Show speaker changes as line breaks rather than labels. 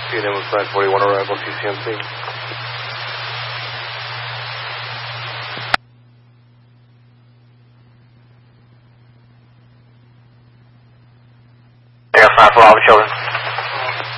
CNN with Flight 41 arrival, TCMC.
Yeah, 5 for all the children.